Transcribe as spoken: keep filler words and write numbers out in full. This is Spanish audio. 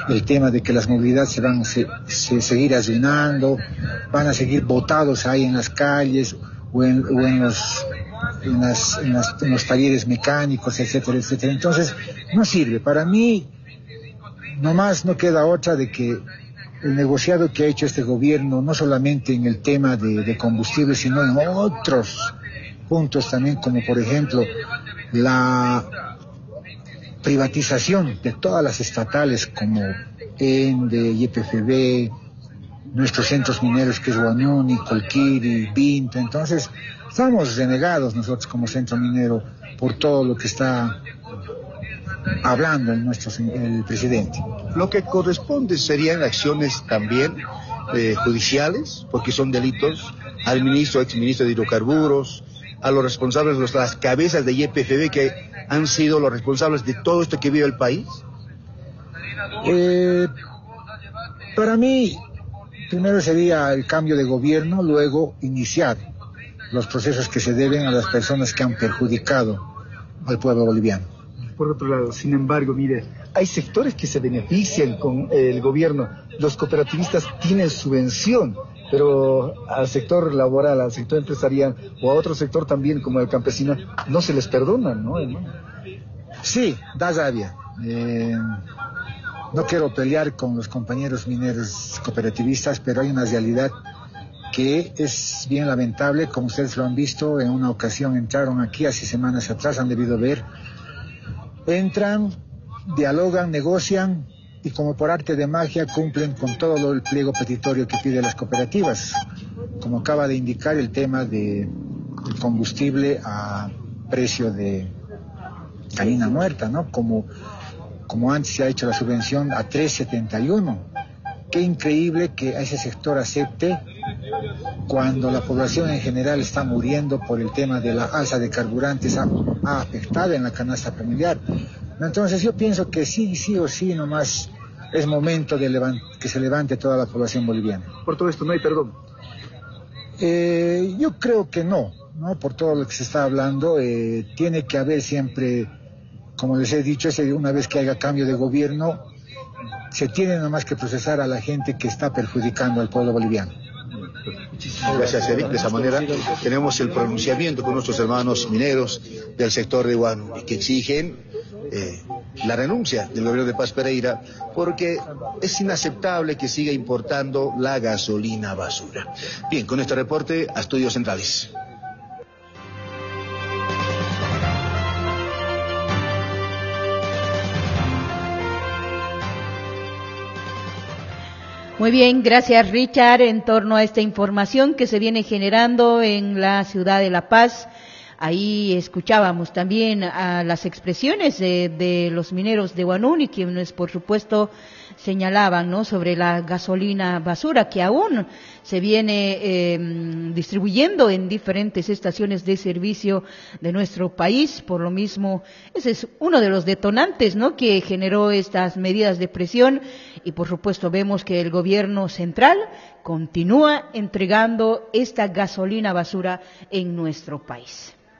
el tema de que las movilidades se van a se, se seguir arruinando, van a seguir botados ahí en las calles o en, o en los en, las, en, las, en los talleres mecánicos, etcétera, etcétera. Entonces, no sirve. Para mí, nomás no queda otra de que el negociado que ha hecho este gobierno, no solamente en el tema de, de combustible, sino en otros puntos también, como por ejemplo la privatización de todas las estatales como ENDE, Y P F B, nuestros centros mineros que es Huanuni, Colquiri, Vinto. Entonces estamos renegados nosotros como centro minero por todo lo que está hablando el, nuestro, el presidente. Lo que corresponde serían acciones también eh, judiciales, porque son delitos, al ministro, exministro de hidrocarburos, a los responsables, los, las cabezas de Y P F B que han sido los responsables de todo esto que vive el país. Eh, para mí, primero sería el cambio de gobierno, luego iniciar los procesos que se deben a las personas que han perjudicado al pueblo boliviano. Por otro lado, sin embargo, mire, hay sectores que se benefician con el gobierno. Los cooperativistas tienen subvención, pero al sector laboral, al sector empresarial o a otro sector también como el campesino, no se les perdona, ¿no, hermano? Sí, da rabia. Eh, no quiero pelear con los compañeros mineros cooperativistas, pero hay una realidad que es bien lamentable, como ustedes lo han visto. En una ocasión entraron aquí hace semanas atrás, han debido ver. Entran, dialogan, negocian y como por arte de magia cumplen con todo lo, el pliego petitorio que pide las cooperativas. Como acaba de indicar el tema de, del combustible a precio de gallina muerta, ¿no? Como, como antes se ha hecho la subvención a tres setenta y uno. Qué increíble que a ese sector acepte cuando la población en general está muriendo por el tema de la alza de carburantes ha, ha afectado en la canasta familiar. Entonces yo pienso que sí, sí o sí nomás es momento de levant- que se levante toda la población boliviana. Por todo esto no hay perdón. Eh, yo creo que no, ¿no? Por todo lo que se está hablando, eh, tiene que haber siempre, como les he dicho, ese, una vez que haya cambio de gobierno, se tiene nomás que procesar a la gente que está perjudicando al pueblo boliviano. Gracias, Eric. De esa manera tenemos el pronunciamiento con nuestros hermanos mineros del sector de Huanuni, que exigen eh, la renuncia del gobierno de Paz Pereira, porque es inaceptable que siga importando la gasolina basura. Bien, con este reporte a Estudios Centrales. Muy bien, gracias Richard. En torno a esta información que se viene generando en la ciudad de La Paz, ahí escuchábamos también a las expresiones de, de los mineros de Huanuni, quienes por supuesto señalaban, ¿no?, sobre la gasolina basura que aún se viene eh, distribuyendo en diferentes estaciones de servicio de nuestro país. Por lo mismo, ese es uno de los detonantes, ¿no?, que generó estas medidas de presión, y por supuesto vemos que el gobierno central continúa entregando esta gasolina basura en nuestro país.